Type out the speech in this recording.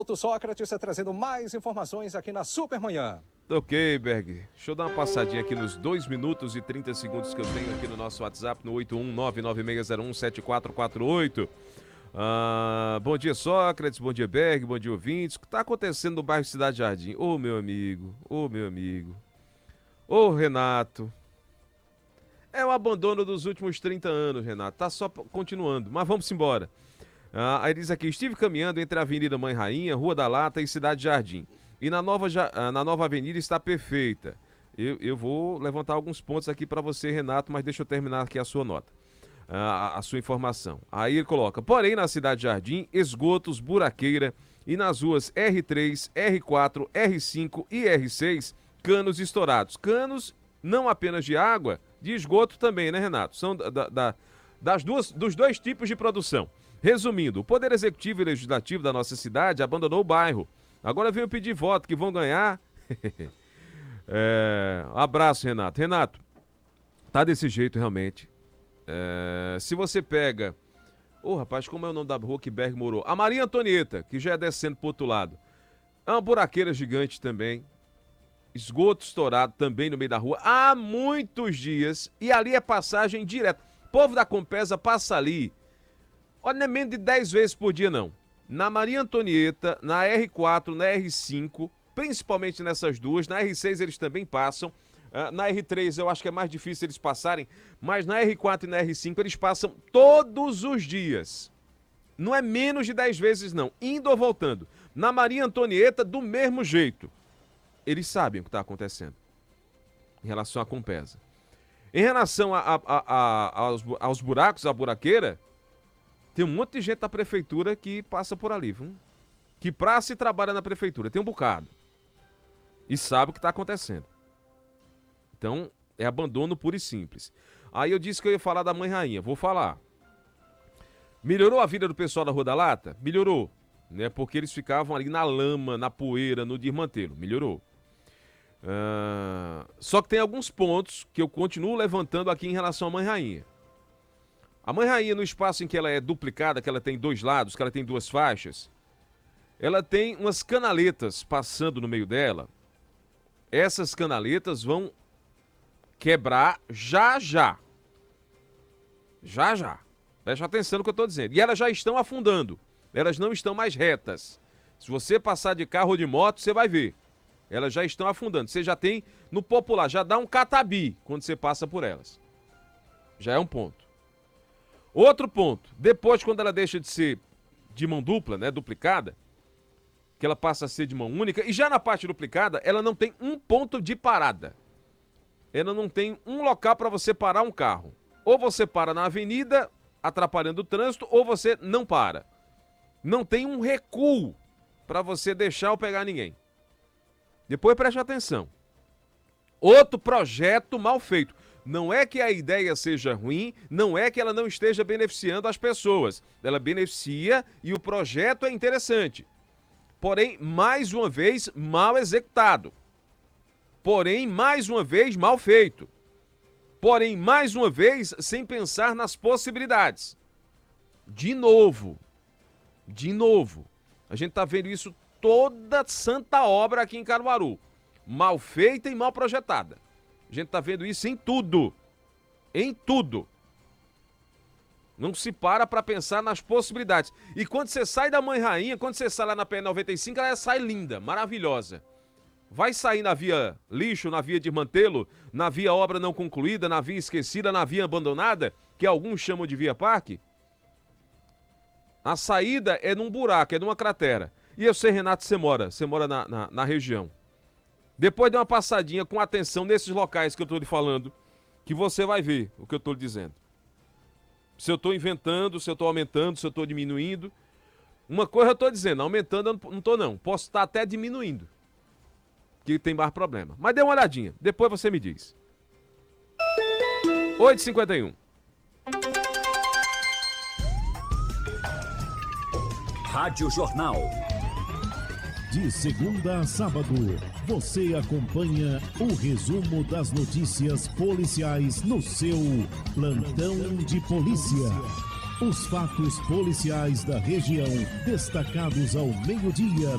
O Sócrates está trazendo mais informações aqui na Supermanhã. Ok, Berg. Deixa eu dar uma passadinha aqui nos 2 minutos e 30 segundos que eu tenho aqui no nosso WhatsApp, no 81996017448. Bom dia, Sócrates. Bom dia, Berg. Bom dia, ouvintes. O que está acontecendo no bairro Cidade Jardim? Ô, meu amigo. Ô, meu amigo. Ô, Renato. É o abandono dos últimos 30 anos, Renato. Tá só continuando, mas vamos embora. Aí diz aqui, estive caminhando entre a Avenida Mãe Rainha, Rua da Lata e Cidade Jardim. E na nova avenida está perfeita. Eu vou levantar alguns pontos aqui para você, Renato, mas deixa eu terminar aqui a sua nota, a sua informação. Aí ele coloca, porém na Cidade Jardim, esgotos, buraqueira e nas ruas R3, R4, R5 e R6, canos estourados. Canos não apenas de água, de esgoto também, né, Renato? São dos dois tipos de produção. Resumindo, o Poder Executivo e Legislativo da nossa cidade abandonou o bairro. Agora veio pedir voto, que vão ganhar. Abraço, Renato. Renato, tá desse jeito realmente. Se você pega... rapaz, como é o nome da rua que Berg morou? A Maria Antonieta, que já é descendo pro outro lado. É uma buraqueira gigante também. Esgoto estourado também no meio da rua. Há muitos dias. E ali é passagem direta. O povo da Compesa passa ali. Olha, não é menos de 10 vezes por dia, não. Na Maria Antonieta, na R4, na R5, principalmente nessas duas. Na R6 eles também passam. Na R3 eu acho que é mais difícil eles passarem. Mas na R4 e na R5 eles passam todos os dias. Não é menos de 10 vezes, não. Indo ou voltando. Na Maria Antonieta, do mesmo jeito. Eles sabem o que está acontecendo em relação à Compesa. Em relação aos buracos, à buraqueira, tem um monte de gente da prefeitura que passa por ali, viu? Que pra se trabalha na prefeitura, tem um bocado. E sabe o que está acontecendo. Então, é abandono puro e simples. Aí eu disse que eu ia falar da Mãe Rainha, vou falar. Melhorou a vida do pessoal da Rua da Lata? Melhorou, né? Porque eles ficavam ali na lama, na poeira, no desmantelo. Melhorou. Só que tem alguns pontos que eu continuo levantando aqui em relação à Mãe Rainha. A Mãe Rainha, no espaço em que ela é duplicada, que ela tem dois lados, que ela tem duas faixas, ela tem umas canaletas passando no meio dela. Essas canaletas vão quebrar já já. Já já. Preste atenção no que eu estou dizendo. E elas já estão afundando. Elas não estão mais retas. Se você passar de carro ou de moto, você vai ver. Elas já estão afundando. Você já tem, no popular, já dá um catabi quando você passa por elas. Já é um ponto. Outro ponto, depois quando ela deixa de ser de mão dupla, né, duplicada, que ela passa a ser de mão única, e já na parte duplicada, ela não tem um ponto de parada. Ela não tem um local para você parar um carro. Ou você para na avenida, atrapalhando o trânsito, ou você não para. Não tem um recuo para você deixar ou pegar ninguém. Depois preste atenção. Outro projeto mal feito. Não é que a ideia seja ruim, não é que ela não esteja beneficiando as pessoas. Ela beneficia e o projeto é interessante. Porém, mais uma vez, mal executado. Porém, mais uma vez, mal feito. Porém, mais uma vez, sem pensar nas possibilidades. De novo. A gente está vendo isso toda santa obra aqui em Caruaru. Mal feita e mal projetada. A gente tá vendo isso em tudo. Em tudo. Não se para pensar nas possibilidades. E quando você sai da Mãe Rainha, quando você sai lá na PR-95, ela sai linda, maravilhosa. Vai sair na via lixo, na via desmantelo, na via obra não concluída, na via esquecida, na via abandonada, que alguns chamam de via parque. A saída é num buraco, é numa cratera. E eu sei, Renato, você mora na região. Depois dê uma passadinha com atenção nesses locais que eu estou lhe falando, que você vai ver o que eu estou lhe dizendo. Se eu estou inventando, se eu estou aumentando, se eu estou diminuindo. Uma coisa eu estou dizendo, aumentando eu não estou não. Posso estar até diminuindo, que tem mais problema. Mas dê uma olhadinha, depois você me diz. 8h51. Rádio Jornal. De segunda a sábado, você acompanha o resumo das notícias policiais no seu Plantão de Polícia. Os fatos policiais da região destacados ao meio-dia